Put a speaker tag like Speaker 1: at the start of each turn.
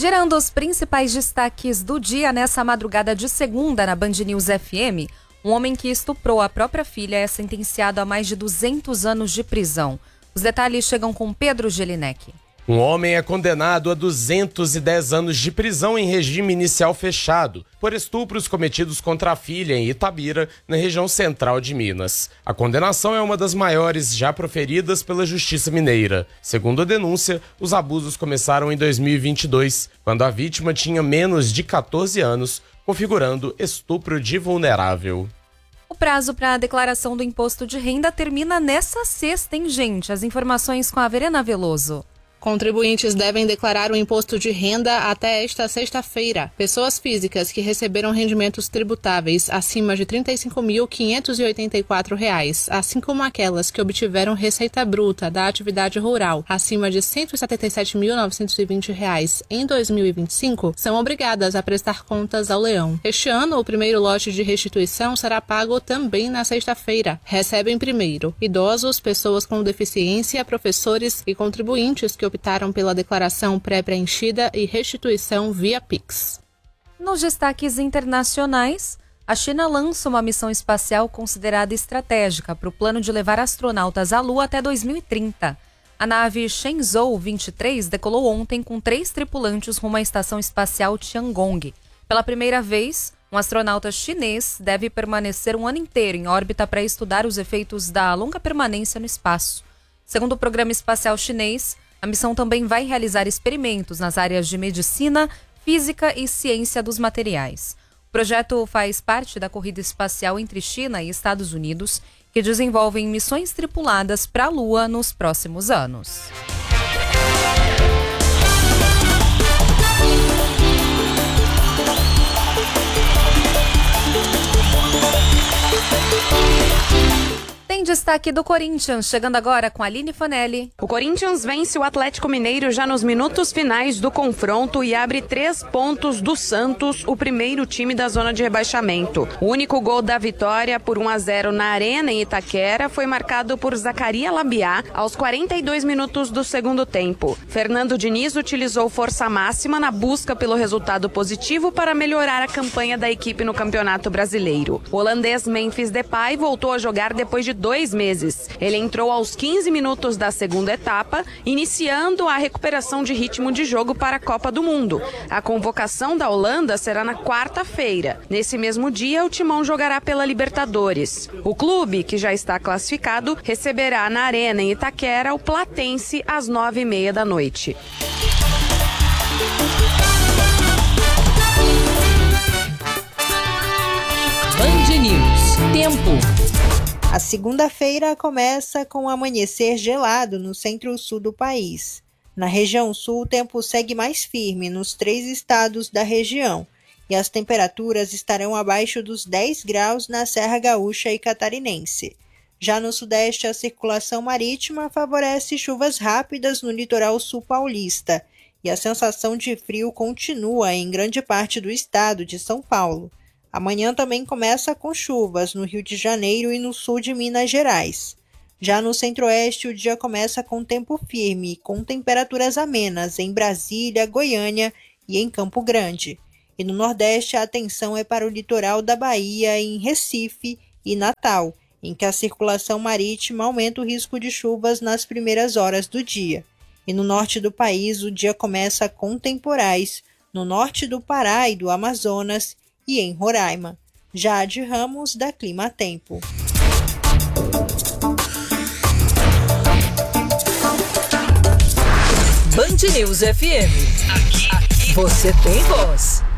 Speaker 1: Girando os principais destaques do dia nessa madrugada de segunda na Band News FM, um homem que estuprou a própria filha é sentenciado a mais de 200 anos de prisão. Os detalhes chegam com Pedro Gelinek.
Speaker 2: Um homem é condenado a 210 anos de prisão em regime inicial fechado por estupros cometidos contra a filha em Itabira, na região central de Minas. A condenação é uma das maiores já proferidas pela Justiça Mineira. Segundo a denúncia, os abusos começaram em 2022, quando a vítima tinha menos de 14 anos, configurando estupro de vulnerável.
Speaker 1: O prazo para a declaração do imposto de renda termina nessa sexta, hein, gente? As informações com a Verena Veloso.
Speaker 3: Contribuintes devem declarar o imposto de renda até esta sexta-feira. Pessoas físicas que receberam rendimentos tributáveis acima de R$ 35.584, assim como aquelas que obtiveram receita bruta da atividade rural acima de R$ 177.920 em 2025, são obrigadas a prestar contas ao leão. Este ano, o primeiro lote de restituição será pago também na sexta-feira. Recebem primeiro idosos, pessoas com deficiência, professores e contribuintes que optaram pela declaração pré-preenchida e restituição via Pix.
Speaker 1: Nos destaques internacionais, a China lança uma missão espacial considerada estratégica para o plano de levar astronautas à Lua até 2030. A nave Shenzhou 23 decolou ontem com 3 tripulantes rumo à estação espacial Tiangong. Pela primeira vez, um astronauta chinês deve permanecer um ano inteiro em órbita para estudar os efeitos da longa permanência no espaço. Segundo o programa espacial chinês, a missão também vai realizar experimentos nas áreas de medicina, física e ciência dos materiais. O projeto faz parte da corrida espacial entre China e Estados Unidos, que desenvolvem missões tripuladas para a Lua nos próximos anos. Tem destaque do Corinthians, chegando agora com a Aline Fonelli.
Speaker 4: O Corinthians vence o Atlético Mineiro já nos minutos finais do confronto e abre 3 pontos do Santos, o primeiro time da zona de rebaixamento. O único gol da vitória por 1-0 na Arena em Itaquera foi marcado por Zacarias Labiá aos 42 minutos do segundo tempo. Fernando Diniz utilizou força máxima na busca pelo resultado positivo para melhorar a campanha da equipe no Campeonato Brasileiro. O holandês Memphis Depay voltou a jogar depois de 2 meses. Ele entrou aos 15 minutos da segunda etapa, iniciando a recuperação de ritmo de jogo para a Copa do Mundo. A convocação da Holanda será na quarta-feira. Nesse mesmo dia, o Timão jogará pela Libertadores. O clube, que já está classificado, receberá na Arena em Itaquera o Platense às 9h30 da noite.
Speaker 5: Band News. Tempo.
Speaker 6: A segunda-feira começa com um amanhecer gelado no centro-sul do país. Na região sul, o tempo segue mais firme nos 3 estados da região e as temperaturas estarão abaixo dos 10 graus na Serra Gaúcha e Catarinense. Já no sudeste, a circulação marítima favorece chuvas rápidas no litoral sul paulista e a sensação de frio continua em grande parte do estado de São Paulo. Amanhã também começa com chuvas no Rio de Janeiro e no sul de Minas Gerais. Já no centro-oeste, o dia começa com tempo firme, com temperaturas amenas em Brasília, Goiânia e em Campo Grande. E no nordeste, a atenção é para o litoral da Bahia, em Recife e Natal, em que a circulação marítima aumenta o risco de chuvas nas primeiras horas do dia. E no norte do país, o dia começa com temporais, no norte do Pará e do Amazonas, e em Roraima. Jade Ramos, da Clima Tempo.
Speaker 5: Band News FM. Aqui você tem voz.